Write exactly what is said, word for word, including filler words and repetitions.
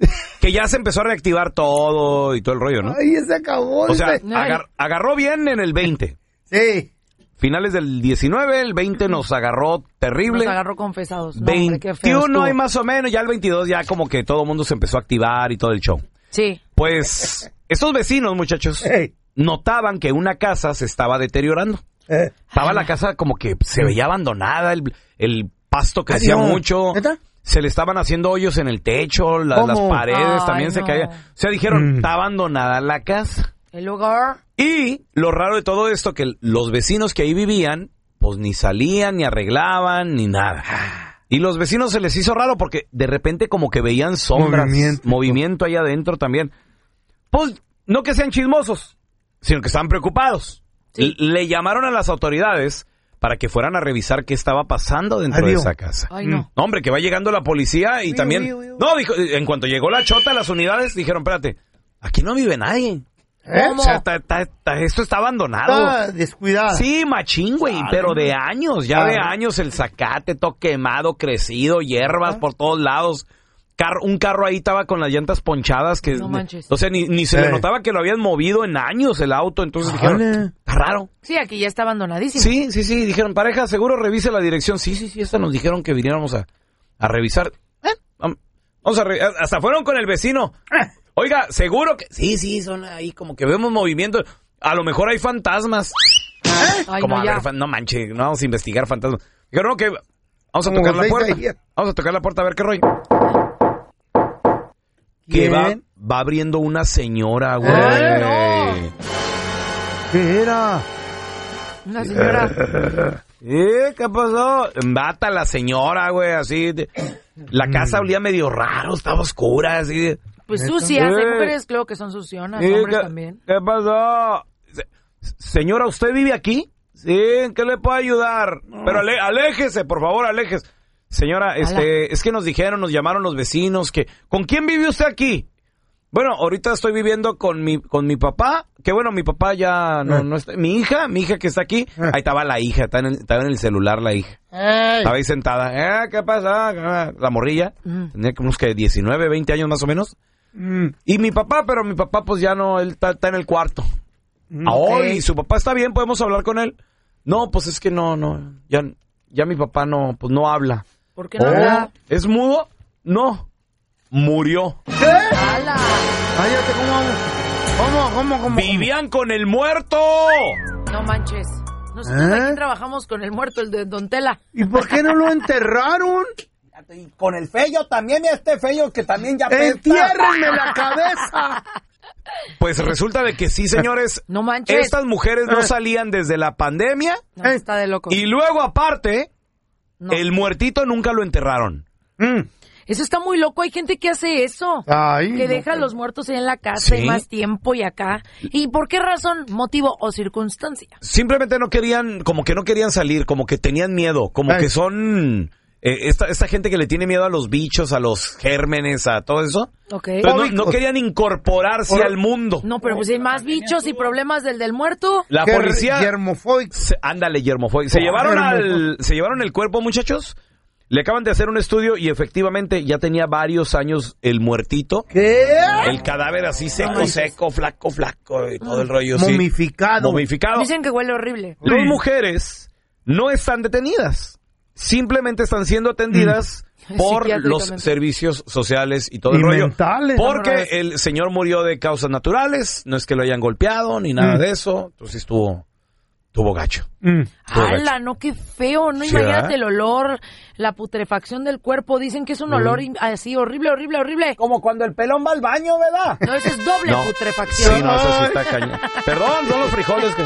que ya se empezó a reactivar todo y todo el rollo, ¿no? Ay, se acabó. O sea, agar, agarró bien en el veinte. Sí. Finales del diecinueve, el veinte nos agarró terrible. Nos agarró confesados. No, veintiuno y más o menos, ya el veintidós ya como que todo el mundo se empezó a activar y todo el show. Sí. Pues estos vecinos, muchachos, hey. notaban que una casa se estaba deteriorando. Eh. Estaba la casa como que se veía abandonada, el, el pasto crecía Adiós. mucho. ¿Neta? Se le estaban haciendo hoyos en el techo, la, las paredes Ay, también no. se caían. O sea, dijeron, mm. está abandonada la casa. El lugar. Y lo raro de todo esto, que los vecinos que ahí vivían, pues ni salían, ni arreglaban, ni nada. Y los vecinos se les hizo raro porque de repente como que veían sombras, movimiento, movimiento ahí adentro también. Pues no que sean chismosos, sino que estaban preocupados. Sí. Le llamaron a las autoridades para que fueran a revisar qué estaba pasando dentro Adiós. de esa casa. Ay, no. no. Hombre, que va llegando la policía y uy, también... Uy, uy, uy. No, dijo, en cuanto llegó la chota, las unidades dijeron, espérate, aquí no vive nadie. ¿Eh? O sea, ta, ta, ta, esto está abandonado. Está descuidado. Sí, machín, güey, ah, pero de años, ya ah, de años, el zacate, todo quemado, crecido, hierbas ah. por todos lados. Car- un carro ahí estaba con las llantas ponchadas que... No manches. O sea, ni, ni se eh. le notaba que lo habían movido en años el auto, entonces ah, dijeron, está raro. Sí, aquí ya está abandonadísimo. Sí, sí, sí, dijeron, pareja, seguro revise la dirección. Sí, sí, sí, esta nos dijeron que viniéramos a, a revisar. ¿Eh? Vamos a re- hasta fueron con el vecino. Eh. Oiga, seguro que... Sí, sí, son ahí como que vemos movimientos. A lo mejor hay fantasmas. ¿Eh? Ay, como no, a ver, no manches, no vamos a investigar fantasmas. Dijeron, no, que vamos a como tocar la puerta. Días. Vamos a tocar la puerta a ver qué rollo. Que va, va abriendo una señora, güey. ¡Ay, no! ¿Qué era? Una señora. ¿Eh? ¿Qué pasó? Mata a la señora, güey, así. La casa olía medio raro, estaba oscura, así. Pues sucias, hay mujeres creo que son sucionas, ¿Eh? hombres ¿Qué, también. ¿Qué pasó? Señora, ¿usted vive aquí? Sí, ¿en qué le puedo ayudar? No. Pero ale, aléjese, por favor, aléjese. Señora, este, es que nos dijeron, nos llamaron los vecinos que... ¿Con quién vive usted aquí? Bueno, ahorita estoy viviendo con mi con mi papá, que bueno, mi papá ya no, eh. no está... Mi hija, mi hija que está aquí, eh. ahí estaba la hija, estaba en el, estaba en el celular la hija. Ey. Estaba ahí sentada. Eh, ¿qué pasa? La morrilla, mm. tenía como unos que diecinueve, veinte años más o menos. Mm. Y mi papá, pero mi papá pues ya no, él está, está en el cuarto. Mm, oh, okay. Y su papá está bien, ¿podemos hablar con él? No, pues es que no, no, ya, ya mi papá no, pues no habla. ¿Por qué no oh, habla? ¿Es mudo? No. Murió. ¿Qué? ¡Hala! Cállate, ¿cómo? ¿Cómo, cómo, cómo? ¡Vivían con el muerto! No manches. Nosotros ¿Eh? aquí trabajamos con el muerto, el de Don Tela. ¿Y por qué no lo enterraron? Y con el feyo también, y este feyo que también ya pesa. ¡Entiérrenme la cabeza! Pues resulta de que sí, señores. No manches. Estas mujeres no salían desde la pandemia. No, está de loco. Y luego, aparte, no. el muertito nunca lo enterraron. Mm. Eso está muy loco, hay gente que hace eso. Ay, que no, deja a los muertos ahí en la casa ¿sí? y más tiempo y acá. ¿Y por qué razón, motivo o circunstancia? Simplemente no querían, como que no querían salir, como que tenían miedo, como Ay. que son... Eh, esta, esta gente que le tiene miedo a los bichos, a los gérmenes, a todo eso. Okay. Entonces, no, no querían incorporarse Por... al mundo. No, pero pues hay más bichos y problemas del del muerto. La policía... Germofóbico. Se, ándale, germofóbico. Se, oh, llevaron al, se llevaron el cuerpo, muchachos. Le acaban de hacer un estudio y efectivamente ya tenía varios años el muertito. ¿Qué? El cadáver así seco, Ay, seco, flaco, flaco y todo el rollo. Momificado. Sí. Momificado. Dicen que huele horrible. Las sí. mujeres no están detenidas. Simplemente están siendo atendidas mm. por los servicios sociales y todo y el rollo. Mentales, porque no, no, el señor murió de causas naturales, no es que lo hayan golpeado ni nada mm. de eso. Entonces estuvo, estuvo gacho. Mm. ¡Hala! No, qué feo. No, ¿sí, imagínate verdad? el olor, la putrefacción del cuerpo. Dicen que es un mm. olor así horrible, horrible, horrible. Como cuando el pelón va al baño, ¿verdad? No, eso es doble no. putrefacción. Sí, no, eso sí está cañón. Perdón, son los frijoles que...